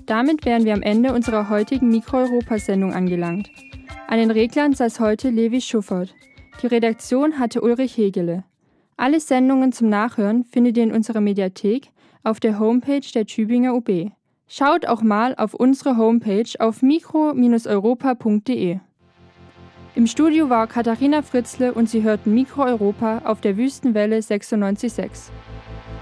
Damit wären wir am Ende unserer heutigen Mikro-Europa-Sendung angelangt. An den Reglern saß heute Levi Schuffert. Die Redaktion hatte Ulrich Hegele. Alle Sendungen zum Nachhören findet ihr in unserer Mediathek auf der Homepage der Tübinger UB. Schaut auch mal auf unsere Homepage auf mikro-europa.de. Im Studio war Katharina Fritzle und Sie hörten Mikro Europa auf der Wüstenwelle 96,6.